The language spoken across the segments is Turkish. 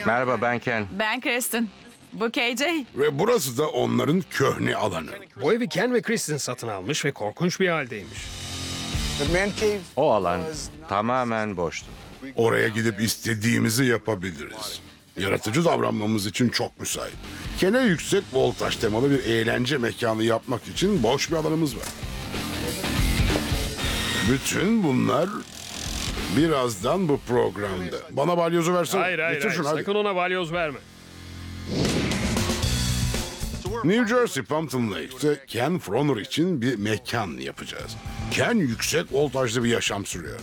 Merhaba, ben Ken. Ben Kristen. Bu KJ. Ve burası da onların köhne alanı. Bu evi Ken ve Kristen satın almış ve korkunç bir haldeymiş. O alan tamamen boştu. Oraya gidip istediğimizi yapabiliriz. Yaratıcı davranmamız için çok müsait. Kene yüksek voltaj temalı bir eğlence mekanı yapmak için boş bir alanımız var. Bütün bunlar birazdan bu programda. Bana balyozu versene. Hayır, Getir şunu, hadi. sakın ona balyoz verme. New Jersey Pumpkin Lake'te Ken Froner için bir mekan yapacağız. Ken yüksek voltajlı bir yaşam sürüyor.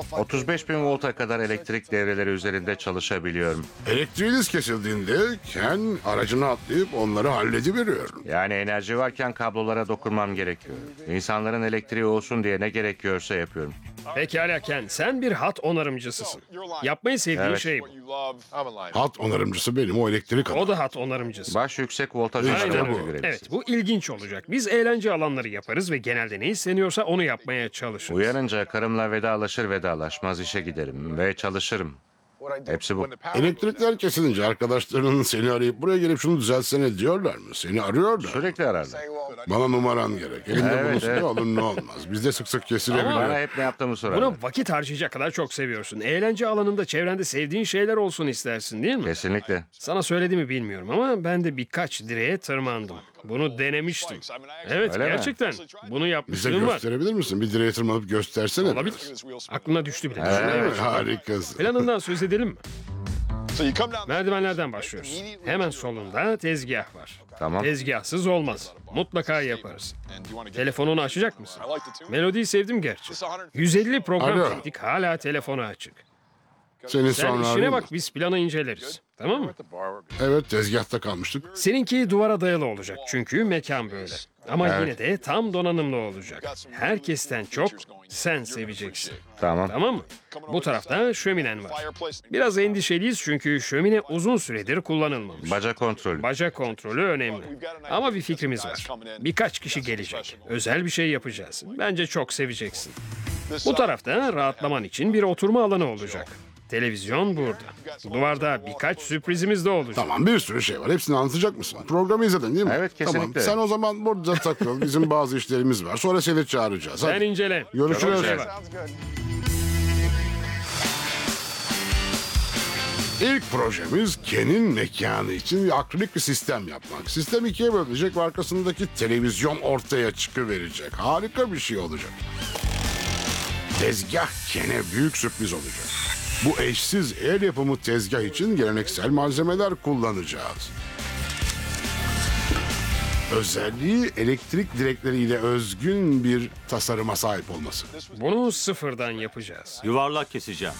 35 bin volta kadar elektrik devreleri üzerinde çalışabiliyorum. Elektriğiniz kesildiğinde Ken aracına atlayıp onları hallediveriyor. Yani enerji varken kablolara dokunmam gerekiyor. İnsanların elektriği olsun diye ne gerekiyorsa yapıyorum. Pekala Ken, sen bir hat onarımcısısın. Yapmayı sevdiğin Evet. şey bu. Hat onarımcısı benim, o elektrik adam. O da hat onarımcısı. Baş yüksek voltaj İşte uzaklığı bu. görevlisi. Evet, bu ilginç olacak. Biz eğlence alanları yaparız ve genelde ne isteniyorsa onu yapmaya çalışırız. Uyanınca karımla vedalaşır vedalaşmaz işe giderim ve çalışırım. Hepsi bu. Elektrikler kesilince arkadaşlarının seni arayıp buraya gelip şunu düzeltsene diyorlar mı? Seni arıyorlar. Sürekli ararlar. Bana numaran gerek. Elinde Evet, bulunsun evet. ne olur ne olmaz. Bizde sık sık kesilebiliyor. Bana hep ne yaptığımı sorarlar. Buna vakit harcayacak kadar çok seviyorsun. Eğlence alanında çevrende sevdiğin şeyler olsun istersin değil mi? Kesinlikle. Sana söylediğimi bilmiyorum ama ben de birkaç direğe tırmandım. Bunu denemiştim. Evet, Öyle mi? gerçekten. Bunu Bize yapmışlığım var. gösterebilir misin? Bir direğe tırmanıp göstersene. Olabilir. Aklına düştü bile. Evet. Harikasın. Planından söz edelim mi? Merdivenlerden başlıyoruz. Hemen solunda tezgah var. Tamam. Tezgahsız olmaz. Mutlaka yaparız. Telefonunu açacak mısın? Melodiyi sevdim gerçi. 150 program Alo. çektik, hala telefonu açık. Seni Sen sonra işine arayayım. bak, biz planı inceleriz. Tamam mı? Evet, tezgahta kalmıştık. Seninki duvara dayalı olacak çünkü mekan böyle. Ama yine de tam donanımlı olacak. Herkesten çok sen seveceksin. Tamam. Tamam mı? Bu tarafta şöminen var. Biraz endişeliyiz çünkü şömine uzun süredir kullanılmamış. Baca kontrolü. Baca kontrolü önemli. Ama bir fikrimiz var. Birkaç kişi gelecek. Özel bir şey yapacağız. Bence çok seveceksin. Bu tarafta rahatlaman için bir oturma alanı olacak. Televizyon burada. Duvarda birkaç sürprizimiz de olacak. Tamam, bir sürü şey var. Hepsini anlatacak mısın? Programı izledin değil mi? Evet, kesinlikle. Tamam, sen o zaman burada takıl. Bizim bazı işlerimiz var. Sonra seni çağıracağız. Sen Hadi. incele. Görüşürüz. Çok şey var. İlk projemiz Ken'in mekanı için bir akrilik bir sistem yapmak. Sistem ikiye bölünecek ve arkasındaki televizyon ortaya çıkıverecek. Harika bir şey olacak. Tezgah Ken'e büyük sürpriz olacak. Bu eşsiz el yapımı tezgah için geleneksel malzemeler kullanacağız. Özelliği elektrik direkleriyle özgün bir tasarıma sahip olması. Bunu sıfırdan yapacağız. Yuvarlak keseceğim.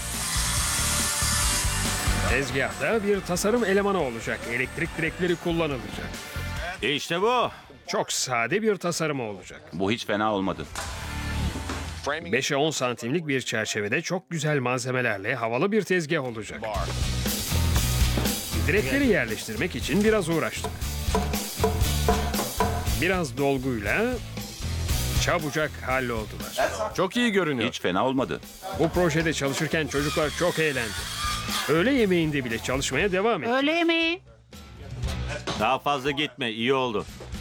Tezgahta bir tasarım elemanı olacak. Elektrik direkleri kullanılacak. İşte bu. Çok sade bir tasarımı olacak. Bu hiç fena olmadı. 5'e 10 santimlik bir çerçevede çok güzel malzemelerle havalı bir tezgah olacak. Direkleri yerleştirmek için biraz uğraştık. Biraz dolguyla çabucak halloldular. Çok iyi görünüyor. Hiç fena olmadı. Bu projede çalışırken çocuklar çok eğlendi. Öğle yemeğinde bile çalışmaya devam etti. Öyle mi? Daha fazla gitme, iyi oldu.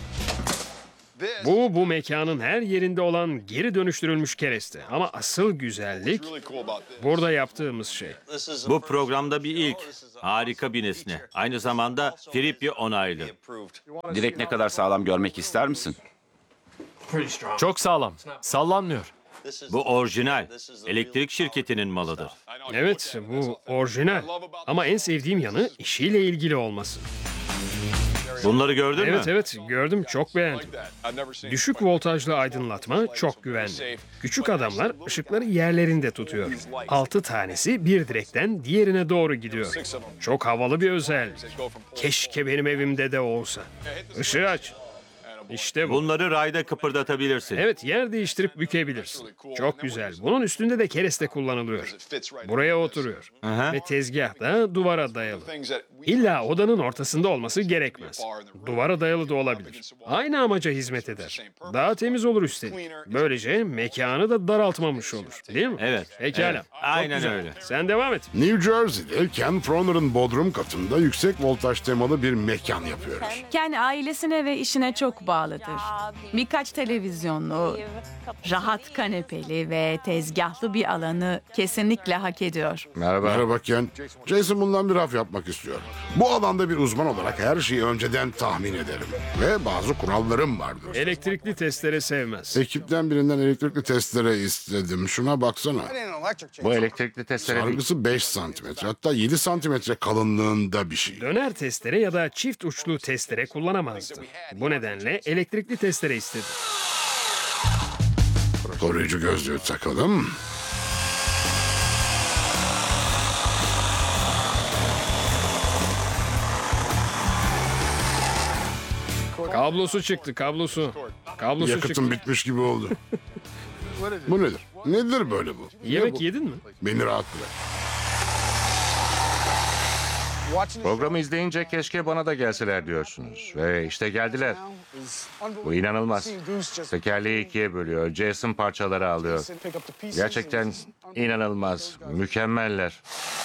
Bu mekanın her yerinde olan geri dönüştürülmüş kereste. Ama asıl güzellik burada yaptığımız şey. Bu programda bir ilk. Harika bir nesne. Aynı zamanda Filippi onaylı. Direkt ne kadar sağlam görmek ister misin? Çok sağlam. Sallanmıyor. Bu orijinal. Elektrik şirketinin malıdır. Evet, bu orijinal. Ama en sevdiğim yanı işiyle ilgili olması. Bunları gördün mü? Evet, gördüm, çok beğendim. Düşük voltajlı aydınlatma çok güvenli. Küçük adamlar ışıkları yerlerinde tutuyor. 6 tanesi bir direkten diğerine doğru gidiyor. Çok havalı bir özellik. Keşke benim evimde de olsa. Işığı aç. İşte bu. Bunları rayda kıpırdatabilirsin. Evet, yer değiştirip bükebilirsin. Çok güzel. Bunun üstünde de kereste kullanılıyor. Buraya oturuyor. Aha. Ve tezgah da duvara dayalı. İlla odanın ortasında olması gerekmez. Duvara dayalı da olabilir. Aynı amaca hizmet eder. Daha temiz olur üstelik. Böylece mekanı da daraltmamış olur. Değil mi? Evet, Pekala. evet. Aynen Çok güzel. öyle. Sen devam et. New Jersey'de Ken Froner'ın bodrum katında yüksek voltaj temalı bir mekan yapıyoruz. Ken ailesine ve işine çok bağlıdır. Birkaç televizyonlu, rahat kanepeli ve tezgahlı bir alanı kesinlikle hak ediyor. Merhaba. Merhaba Ken. Jason bundan bir raf yapmak istiyor. Bu alanda bir uzman olarak her şeyi önceden tahmin ederim. Ve bazı kurallarım vardır. Elektrikli testere sevmez. Ekipten birinden elektrikli testere istedim. Şuna baksana. Bu elektrikli testere değil. Sargısı 5 santimetre, hatta 7 santimetre kalınlığında bir şey. Döner testere ya da çift uçlu testere kullanamazdı. Bu nedenle elektrikli testere istedi. Koruyucu gözlüğü takalım. Kablosu çıktı, kablosu. Kablosu Yakıtım çıktı. bitmiş gibi oldu. Bu nedir? Nedir böyle bu? Yemek yedin mi? Beni rahat bırak. Programı izleyince keşke bana da gelseler diyorsunuz. Ve işte geldiler. Bu inanılmaz. Tekerleği ikiye bölüyor. Jason parçaları alıyor. Gerçekten inanılmaz. Mükemmeller.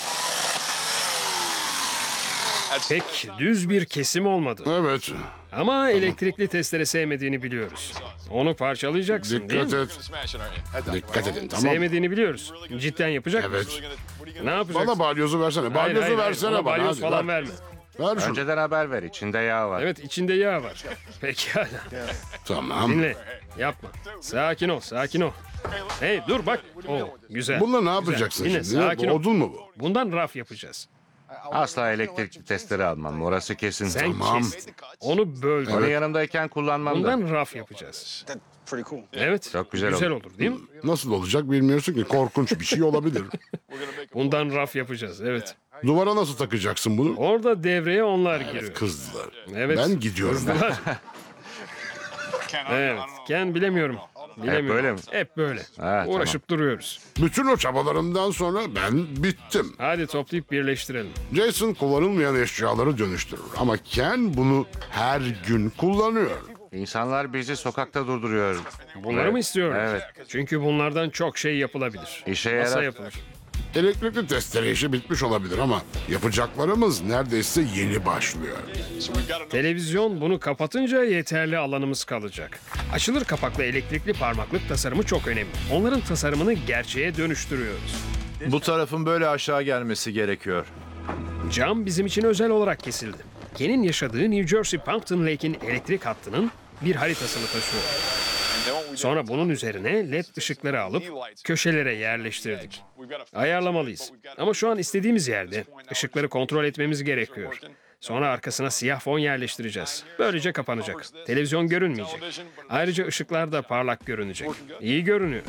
Pek düz bir kesim olmadı. Evet. Ama elektrikli testere sevmediğini biliyoruz. Onu parçalayacaksın değil Dikkat mi? et. Dikkat edin, tamam. Sevmediğini biliyoruz. Cidden yapacak mısın? Evet. Ne yapacaksın? Bana balyozu versene. Hayır, Balyozu hayır, hayır. versene Bana bana. balyoz Hadi, falan ver. verme. Ver şunu. Önceden haber ver. İçinde yağ var. Evet, içinde yağ var. Pekala. Tamam. Dinle. Yapma. Sakin ol, sakin ol. Hey dur bak. Oo, güzel. Bununla ne Güzel. yapacaksın Dinle, şimdi? sakin ol. Odun mu bu? Bundan raf yapacağız. Asla elektrikli testere almam. Orası kesin. Sen Tamam. kestin. Onu böldün. Onu yanımdayken kullanmam da. Bundan raf yapacağız. Evet. Çok güzel olur değil mi? Nasıl olacak bilmiyorsun ki. Korkunç bir şey olabilir. Bundan raf yapacağız. Evet. Duvara nasıl takacaksın bunu? Orada devreye onlar giriyor. Kızdılar. Evet. Ben gidiyorum. Kızdılar. Evet. Ken bilemiyorum. Bilemiyorum. böyle mi? Hep böyle. Ha, Uğraşıp duruyoruz. Bütün o çabalarımdan sonra ben bittim. Hadi toplayıp birleştirelim. Jason kullanılmayan eşyaları dönüştürür. Ama Ken bunu her gün kullanıyor. İnsanlar bizi sokakta durduruyor. Bunları mı istiyoruz? Evet. Çünkü bunlardan çok şey yapılabilir. İşe Masa yarar. yapılır. Elektrikli testere işi bitmiş olabilir ama yapacaklarımız neredeyse yeni başlıyor. Televizyon bunu kapatınca yeterli alanımız kalacak. Açılır kapaklı elektrikli parmaklık tasarımı çok önemli. Onların tasarımını gerçeğe dönüştürüyoruz. Bu tarafın böyle aşağı gelmesi gerekiyor. Cam bizim için özel olarak kesildi. Ken'in yaşadığı New Jersey Pumpton Lake'in elektrik hattının bir haritasını taşıyor. Sonra bunun üzerine led ışıkları alıp köşelere yerleştirdik. Ayarlamalıyız. Ama şu an istediğimiz yerde ışıkları kontrol etmemiz gerekiyor. Sonra arkasına siyah fon yerleştireceğiz. Böylece kapanacak. Televizyon görünmeyecek. Ayrıca ışıklar da parlak görünecek. İyi görünüyor.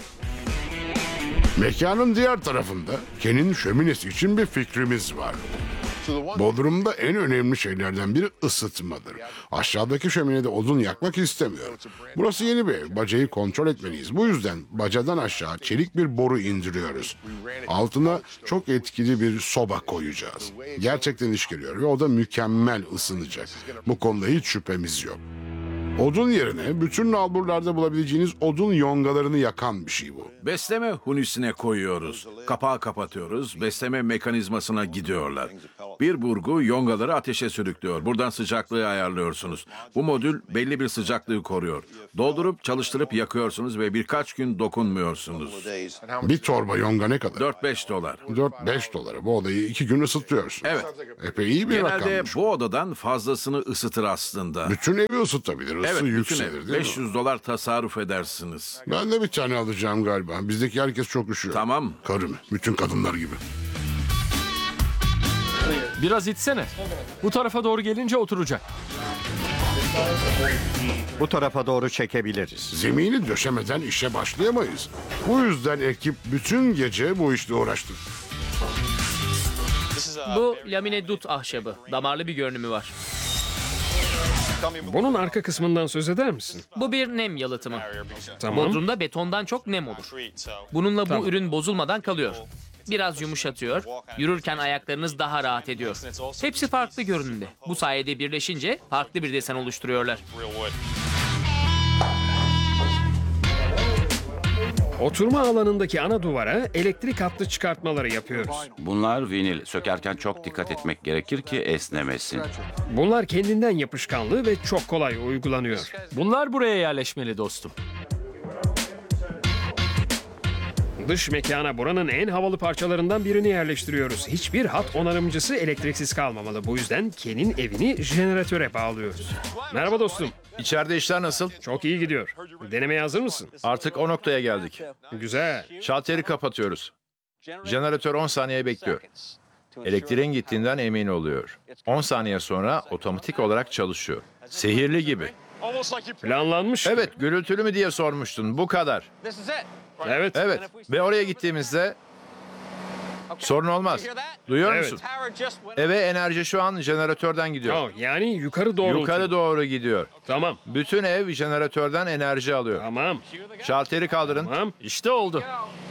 Mekanın diğer tarafında Ken'in şöminesi için bir fikrimiz var. Bodrum'da en önemli şeylerden biri ısıtmadır. Aşağıdaki şöminede odun yakmak istemiyor. Burası yeni bir ev. Bacayı kontrol etmeliyiz. Bu yüzden bacadan aşağı çelik bir boru indiriyoruz. Altına çok etkili bir soba koyacağız. Gerçekten iş geliyor ve o da mükemmel ısınacak. Bu konuda hiç şüphemiz yok. Odun yerine bütün nalburlarda bulabileceğiniz odun yongalarını yakan bir şey bu. Besleme hunisine koyuyoruz. Kapağı kapatıyoruz. Besleme mekanizmasına gidiyorlar. Bir burgu yongaları ateşe sürüklüyor. Buradan sıcaklığı ayarlıyorsunuz. Bu modül belli bir sıcaklığı koruyor. Doldurup çalıştırıp yakıyorsunuz ve birkaç gün dokunmuyorsunuz. Bir torba yonga ne kadar? $4-5. 4-5 dolara bu odayı 2 gün ısıtıyorsun. Evet. Epey iyi bir Genelde rakammış. bu odadan fazlasını ısıtır aslında. Bütün evi ısıtabilir. Isı Evet, bütün yükselir ev. değil mi? $500 tasarruf edersiniz. Ben de bir tane alacağım galiba. Bizdeki herkes çok üşüyor. Tamam. Karım. Bütün kadınlar gibi. Biraz itsene. Bu tarafa doğru gelince oturacak. Bu tarafa doğru çekebiliriz. Zemini döşemeden işe başlayamayız. Bu yüzden ekip bütün gece bu işle uğraştı. Bu lamine dut ahşabı. Damarlı bir görünümü var. Bunun arka kısmından söz eder misin? Bu bir nem yalıtımı. Tamam. Bodrum'da betondan çok nem olur. Bununla bu ürün bozulmadan kalıyor. Biraz yumuşatıyor. Yürürken ayaklarınız daha rahat ediyor. Hepsi farklı görünümde. Bu sayede birleşince farklı bir desen oluşturuyorlar. Oturma alanındaki ana duvara elektrik hattı çıkartmaları yapıyoruz. Bunlar vinil. Sökerken çok dikkat etmek gerekir ki esnemesin. Bunlar kendinden yapışkanlı ve çok kolay uygulanıyor. Bunlar buraya yerleşmeli dostum. Dış mekana buranın en havalı parçalarından birini yerleştiriyoruz. Hiçbir hat onarımcısı elektriksiz kalmamalı. Bu yüzden Ken'in evini jeneratöre bağlıyoruz. Merhaba dostum. İçeride işler nasıl? Çok iyi gidiyor. Denemeye hazır mısın? Artık o noktaya geldik. Güzel. Şalteri kapatıyoruz. Jeneratör 10 saniye bekliyor. Elektriğin gittiğinden emin oluyor. 10 saniye sonra otomatik olarak çalışıyor. Sihirli gibi. Planlanmış. Evet, gürültülü mü diye sormuştun. Bu kadar. Evet. Evet. Ve oraya gittiğimizde sorun olmaz. Duyuyor Evet. musun? Eve enerji şu an jeneratörden gidiyor. Oh, yani yukarı doğru. Yukarı doğru gidiyor. Tamam. Bütün ev jeneratörden enerji alıyor. Tamam. Şalteri kaldırın. Tamam. İşte oldu.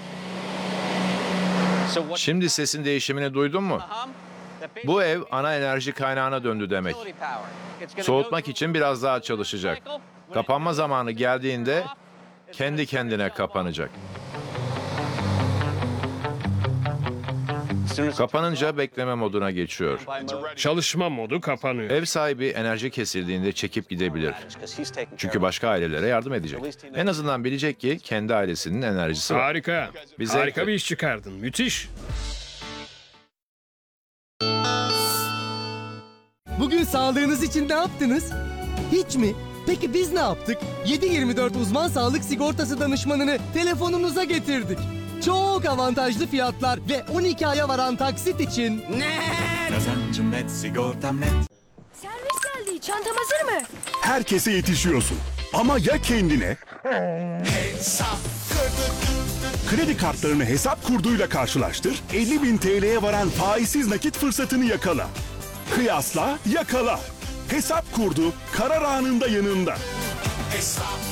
Şimdi sesin değişimini duydun mu? Bu ev ana enerji kaynağına döndü demek. Soğutmak için biraz daha çalışacak. Kapanma zamanı geldiğinde kendi kendine kapanacak. Kapanınca bekleme moduna geçiyor. Çalışma modu kapanıyor. Ev sahibi enerji kesildiğinde çekip gidebilir. Çünkü başka ailelere yardım edecek. En azından bilecek ki kendi ailesinin enerjisi var. Harika. Bize Harika ekle. bir iş çıkardın. Müthiş. Bugün sağlığınız için ne yaptınız? Hiç mi? Peki biz ne yaptık? 7/24 uzman sağlık sigortası danışmanını telefonunuza getirdik. Çok avantajlı fiyatlar ve 12 aya varan taksit için net! Kazancım net, sigortam net. Servis geldi. Çantam hazır mı? Herkese yetişiyorsun. Ama ya kendine? Kredi kartlarını hesap kurduyla karşılaştır, 50.000 TL'ye varan faizsiz nakit fırsatını yakala. Kıyasla, yakala. Hesap kurdu, karar anında yanında. Hesap